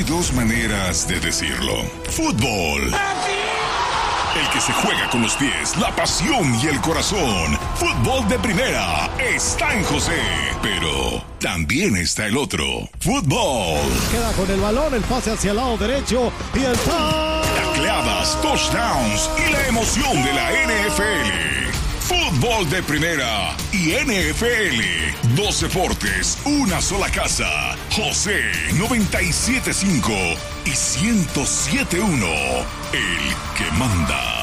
dos maneras de decirlo. Fútbol. El que se juega con los pies, la pasión y el corazón. Fútbol de primera está en José. Pero también está el otro. Fútbol. Queda con el balón, el pase hacia el lado derecho y el tacleadas, touchdowns y la emoción de la NFL. Fútbol de primera y NFL. Dos deportes, una sola casa. José 97.5 y 107.1. El que manda.